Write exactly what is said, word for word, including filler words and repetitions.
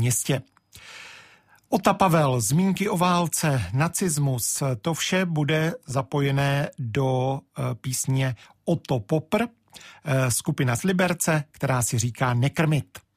městě. Ota Pavel, zmínky o válce, nacismus, to vše bude zapojené do písně Otto Popr, skupina z Liberce, která si říká Nekrmit.